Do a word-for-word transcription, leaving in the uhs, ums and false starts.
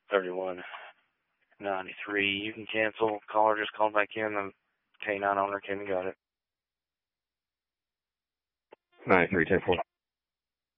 thirty-one ninety-three. You can cancel. Caller just called back in. The K nine owner came and got it. ninety-three ten four.